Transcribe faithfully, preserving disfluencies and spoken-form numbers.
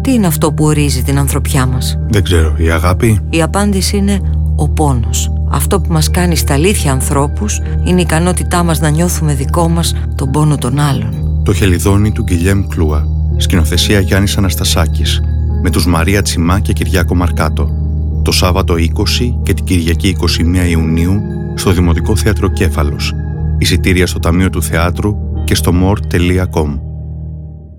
Τι είναι αυτό που ορίζει την ανθρωπιά μας? Δεν ξέρω, η αγάπη? Η απάντηση είναι ο πόνος. Αυτό που μας κάνει στα αλήθεια ανθρώπους είναι η ικανότητά μας να νιώθουμε δικό μας τον πόνο των άλλων. Το Χελιδόνι του Γκυλιέμ Κλούα. Σκηνοθεσία Γιάννης Αναστασάκης. Με τους Μαρία Τσιμά και Κυριάκο Μαρκάτο. Το Σάββατο είκοσι και την Κυριακή είκοσι μία Ιουνίου στο Δημοτικό Θέατρο Κέφαλος. Εισιτήρια στο Ταμείο του Θεάτρου και στο more τελεία com.